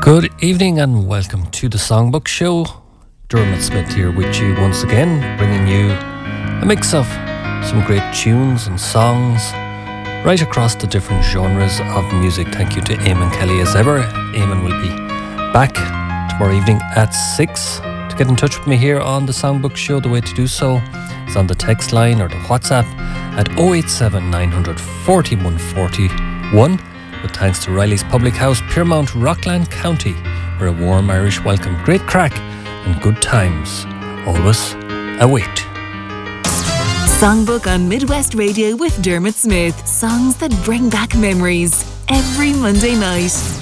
Good evening and welcome to the Songbook Show. Dermot Smith here with you once again, bringing you a mix of some great tunes and songs right across the different genres of music. Thank you to Eamon Kelly as ever. Eamon will be back tomorrow evening at 6. To get in touch with me here on the Songbook Show, the way to do so is on the text line or the WhatsApp at 087 900 4141. With thanks to Riley's Public House, Piermount, Rockland County, where a warm Irish welcome, great crack and good times always await. Songbook on Midwest Radio with Dermot Smith. Songs that bring back memories every Monday night.